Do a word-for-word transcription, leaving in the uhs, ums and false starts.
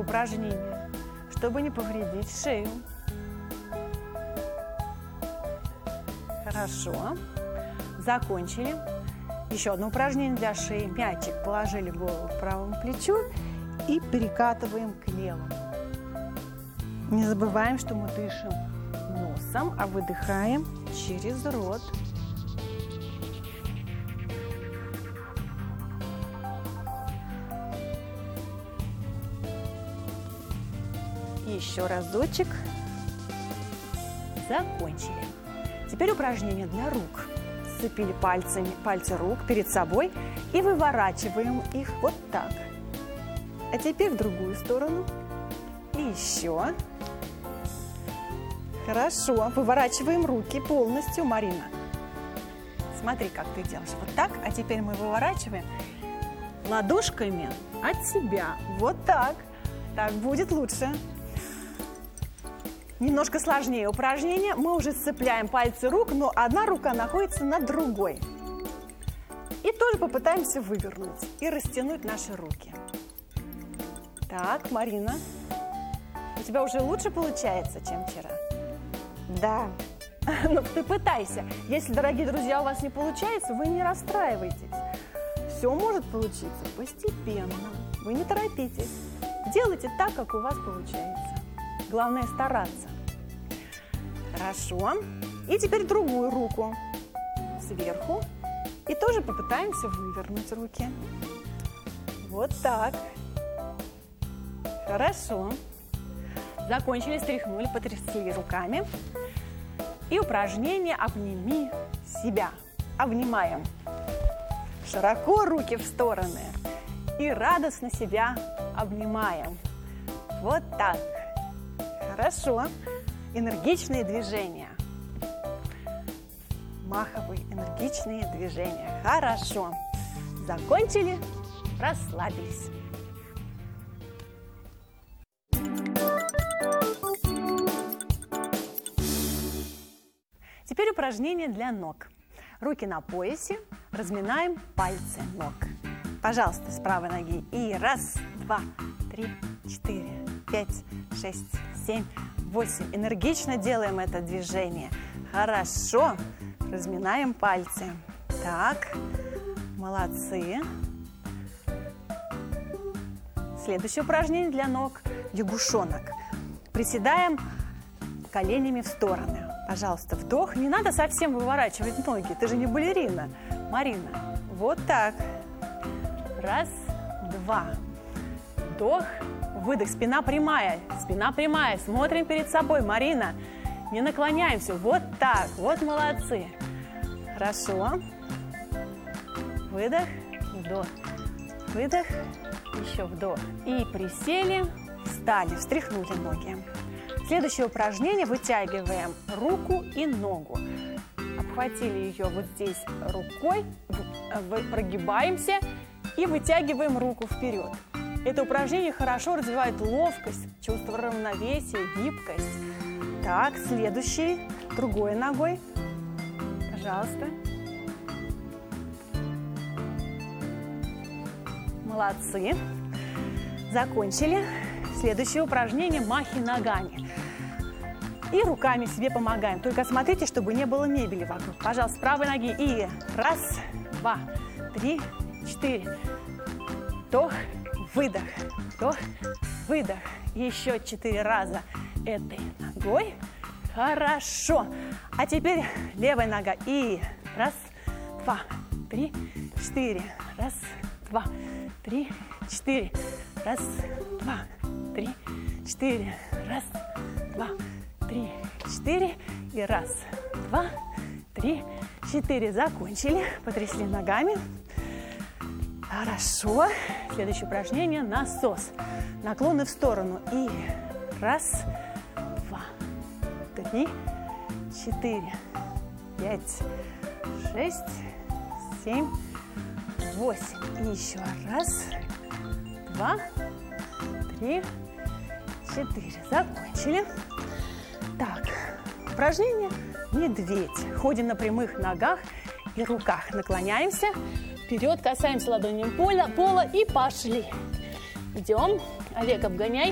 упражнение, чтобы не повредить шею. Хорошо. Закончили. Еще одно упражнение для шеи. Мячик положили голову к правому плечу и перекатываем к левому. Не забываем, что мы дышим носом, а выдыхаем через рот. Еще разочек. Закончили. Теперь упражнение для рук. Сцепили пальцами, пальцы рук перед собой и выворачиваем их вот так. А теперь в другую сторону. И еще. Хорошо. Выворачиваем руки полностью, Марина. Смотри, как ты делаешь. Вот так. А теперь мы выворачиваем ладошками от себя. Вот так. Так будет лучше. Немножко сложнее упражнение. Мы уже сцепляем пальцы рук, но одна рука находится над другой. И тоже попытаемся вывернуть и растянуть наши руки. Так, Марина, у тебя уже лучше получается, чем вчера? Да. Ну, ты пытайся. Если, дорогие друзья, у вас не получается, вы не расстраивайтесь. Все может получиться постепенно. Вы не торопитесь. Делайте так, как у вас получается. Главное стараться. Хорошо. И теперь другую руку сверху. И тоже попытаемся вывернуть руки. Вот так. Хорошо. Закончили, стряхнули, потрясли руками. И упражнение «Обними себя». Обнимаем. Широко руки в стороны. И радостно себя обнимаем. Вот так. Хорошо. Энергичные движения. Маховые энергичные движения. Хорошо. Закончили. Расслабились. Теперь упражнение для ног. Руки на поясе. Разминаем пальцы ног. Пожалуйста, с правой ноги. И раз, два, три, четыре, пять, шесть, семь, восемь. Энергично делаем это движение. Хорошо. Разминаем пальцы. Так. Молодцы. Следующее упражнение для ног. Лягушонок. Приседаем коленями в стороны. Пожалуйста, вдох. Не надо совсем выворачивать ноги. Ты же не балерина, Марина. Вот так. Раз, два. Вдох, выдох. Спина прямая. Спина прямая. Смотрим перед собой, Марина. Не наклоняемся. Вот так. Вот молодцы. Хорошо. Выдох, вдох. Выдох. Еще вдох. И присели, встали, встряхнули ноги. Следующее упражнение. Вытягиваем руку и ногу. Обхватили ее вот здесь рукой. Прогибаемся и вытягиваем руку вперед. Это упражнение хорошо развивает ловкость, чувство равновесия, гибкость. Так, следующий. Другой ногой. Пожалуйста. Молодцы. Закончили. Следующее упражнение – махи ногами. И руками себе помогаем. Только смотрите, чтобы не было мебели вокруг. Пожалуйста, с правой ноги. И раз, два, три, четыре. Вдох, выдох. Вдох, выдох. Еще четыре раза этой ногой. Хорошо. А теперь левая нога. И раз, два, три, четыре. Раз, два, три, четыре. Раз, два, три, четыре. Раз, два, три, четыре. И раз, два, три, четыре. Закончили. Потрясли ногами. Хорошо. Следующее упражнение – насос. Наклоны в сторону. И раз, два, три, четыре, пять, шесть, семь, восемь. И еще раз, два, три, четыре. Закончили. Так, упражнение медведь. Ходим на прямых ногах и руках. Наклоняемся вперед, касаемся ладонями пола, пола и пошли. Идем. Олег, обгоняй.